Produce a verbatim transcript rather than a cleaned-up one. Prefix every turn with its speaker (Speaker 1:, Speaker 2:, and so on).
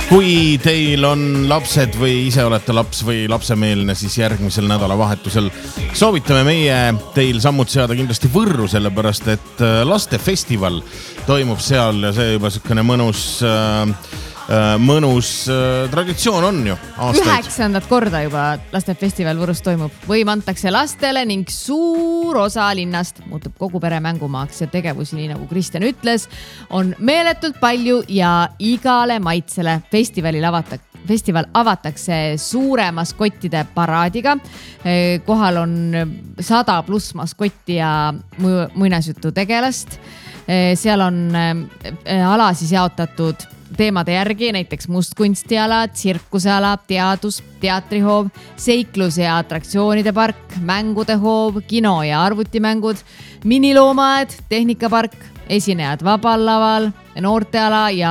Speaker 1: Kui teil on lapsed või ise olete laps või lapsemeelne, siis järgmisel nädalavahetusel soovitame meie teil sammud seada kindlasti Võrru, sellepärast et lastefestival toimub seal ja see juba sükene mõnus, mõnus traditsioon on ju aastaid.
Speaker 2: Üheksandat korda juba lastefestival Võrus toimub. Võim antakse lastele ning suur osa linnast muutub kogu pere mängumaaks ja tegevusi, nii nagu Kristjan ütles, on meeletult palju ja igale maitsele festivalil avata, festival avatakse suure maskottide paraadiga. Kohal on sada pluss maskotti ja muinasjutu tegelast. Seal on ala siis jaotatud teemade järgi, näiteks mustkunstiala, tsirkuseala, teadus, teatrihoov, seiklus- ja atraktsioonide park, mängude hoov, kino- ja arvutimängud, miniloomaed, tehnikapark, esinejad vabal laval, noorteala ja